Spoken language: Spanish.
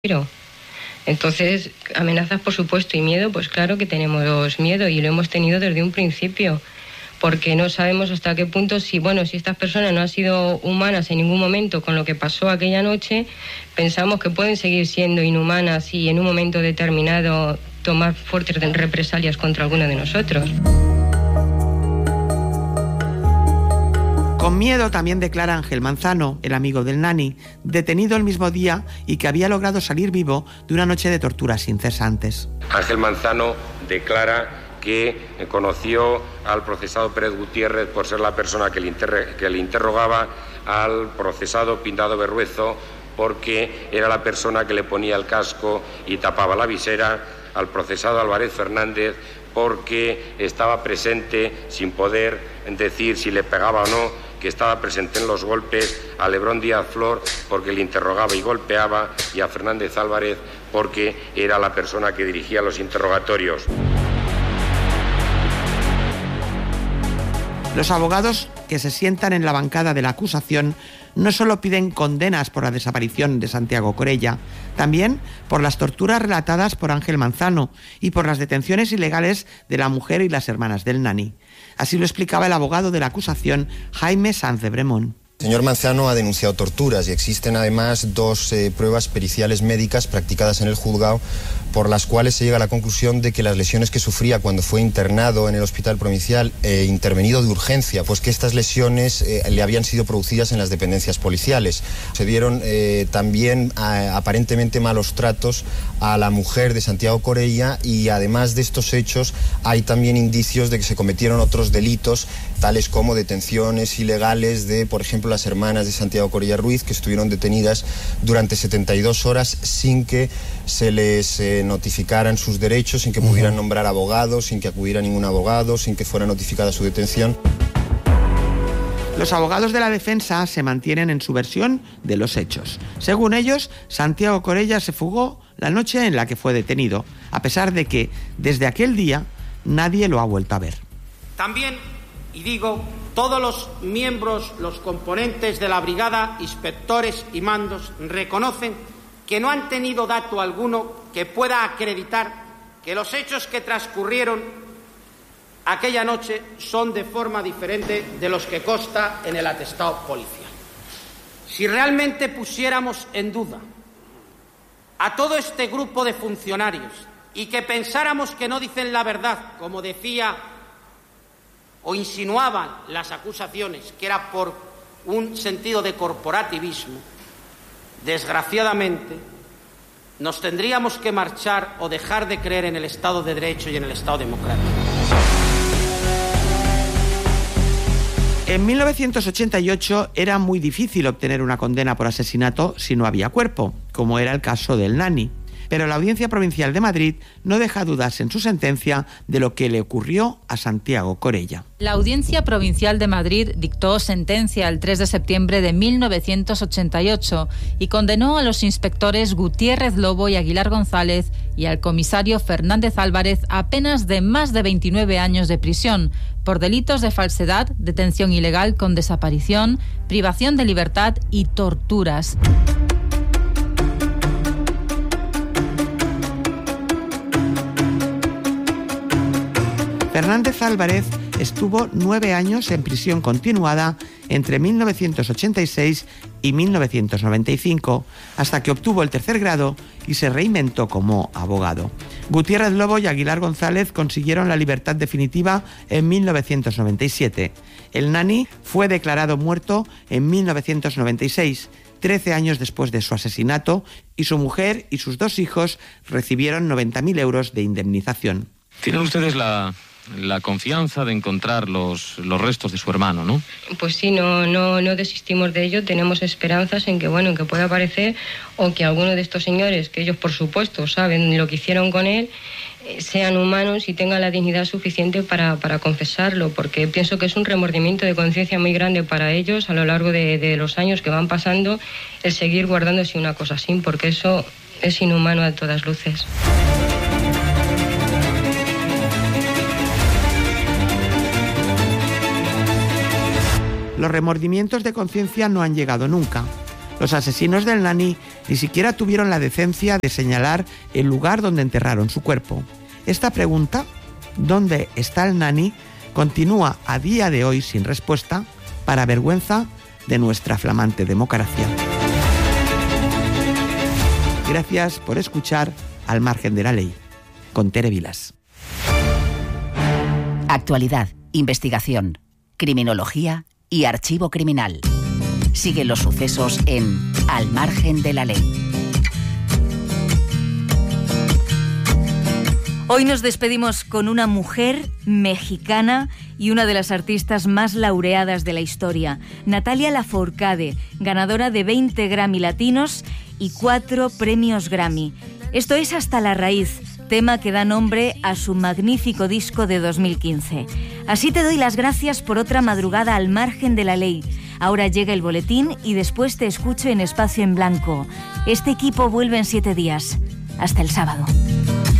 Entonces, amenazas, por supuesto, y miedo, pues claro que tenemos miedo y lo hemos tenido desde un principio, porque no sabemos hasta qué punto, si estas personas no han sido humanas en ningún momento con lo que pasó aquella noche, pensamos que pueden seguir siendo inhumanas y en un momento determinado tomar fuertes represalias contra alguno de nosotros. Con miedo también declara Ángel Manzano, el amigo del Nani, detenido el mismo día y que había logrado salir vivo de una noche de torturas incesantes. Ángel Manzano declara que conoció al procesado Pérez Gutiérrez por ser la persona que le interrogaba, al procesado Pindado Berruezo porque era la persona que le ponía el casco y tapaba la visera, al procesado Álvarez Fernández porque estaba presente sin poder decir si le pegaba o no, que estaba presente en los golpes, a Lebrón Díaz Flor porque le interrogaba y golpeaba, y a Fernández Álvarez porque era la persona que dirigía los interrogatorios. Los abogados que se sientan en la bancada de la acusación no solo piden condenas por la desaparición de Santiago Corella, también por las torturas relatadas por Ángel Manzano y por las detenciones ilegales de la mujer y las hermanas del Nani. Así lo explicaba el abogado de la acusación, Jaime Sanz de Bremón. El señor Manzano ha denunciado torturas y existen además dos pruebas periciales médicas practicadas en el juzgado por las cuales se llega a la conclusión de que las lesiones que sufría cuando fue internado en el hospital provincial intervenido de urgencia, pues que estas lesiones le habían sido producidas en las dependencias policiales. Se dieron también aparentemente malos tratos a la mujer de Santiago Corella y además de estos hechos hay también indicios de que se cometieron otros delitos tales como detenciones ilegales de, por ejemplo, las hermanas de Santiago Corella Ruiz, que estuvieron detenidas durante 72 horas sin que se les notificaran sus derechos, sin que pudieran nombrar abogados, sin que acudiera ningún abogado, sin que fuera notificada su detención. Los abogados de la defensa se mantienen en su versión de los hechos. Según ellos, Santiago Corella se fugó la noche en la que fue detenido, a pesar de que, desde aquel día, nadie lo ha vuelto a ver. También, y digo, todos los miembros, los componentes de la brigada, inspectores y mandos, reconocen que no han tenido dato alguno que pueda acreditar que los hechos que transcurrieron aquella noche son de forma diferente de los que consta en el atestado policial. Si realmente pusiéramos en duda a todo este grupo de funcionarios y que pensáramos que no dicen la verdad, como decía o insinuaban las acusaciones, que era por un sentido de corporativismo, desgraciadamente nos tendríamos que marchar o dejar de creer en el Estado de Derecho y en el Estado democrático. En 1988 era muy difícil obtener una condena por asesinato si no había cuerpo, como era el caso del Nani. Pero la Audiencia Provincial de Madrid no deja dudas en su sentencia de lo que le ocurrió a Santiago Corella. La Audiencia Provincial de Madrid dictó sentencia el 3 de septiembre de 1988 y condenó a los inspectores Gutiérrez Lobo y Aguilar González y al comisario Fernández Álvarez a penas de más de 29 años de prisión por delitos de falsedad, detención ilegal con desaparición, privación de libertad y torturas. Fernández Álvarez estuvo 9 años en prisión continuada entre 1986 y 1995, hasta que obtuvo el tercer grado y se reinventó como abogado. Gutiérrez Lobo y Aguilar González consiguieron la libertad definitiva en 1997. El Nani fue declarado muerto en 1996, 13 años después de su asesinato, y su mujer y sus 2 hijos recibieron 90.000 euros de indemnización. ¿Tienen ustedes la confianza de encontrar los restos de su hermano, no? Pues sí, no desistimos de ello, tenemos esperanzas en que pueda aparecer, o que alguno de estos señores, que ellos por supuesto saben lo que hicieron con él, sean humanos y tengan la dignidad suficiente para confesarlo, porque pienso que es un remordimiento de conciencia muy grande para ellos a lo largo de los años que van pasando, el seguir guardándose una cosa así, porque eso es inhumano a todas luces. Los remordimientos de conciencia no han llegado nunca. Los asesinos del Nani ni siquiera tuvieron la decencia de señalar el lugar donde enterraron su cuerpo. Esta pregunta, ¿dónde está el Nani?, continúa a día de hoy sin respuesta, para vergüenza de nuestra flamante democracia. Gracias por escuchar Al margen de la ley, con Tere Vilas. Actualidad, investigación, criminología y archivo criminal. Sigue los sucesos en Al margen de la ley. Hoy nos despedimos con una mujer mexicana y una de las artistas más laureadas de la historia, Natalia Lafourcade, ganadora de 20 Grammy Latinos y 4 premios Grammy. Esto es Hasta la raíz, tema que da nombre a su magnífico disco de 2015. Así te doy las gracias por otra madrugada al margen de la ley. Ahora llega el boletín y después te escucho en Espacio en Blanco. Este equipo vuelve en 7 días. Hasta el sábado.